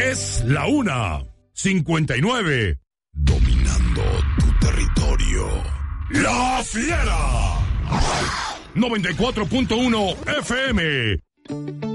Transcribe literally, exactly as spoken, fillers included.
Es la una cincuenta y nueve. Dominando tu territorio. La Fiera. noventa y cuatro punto uno F M.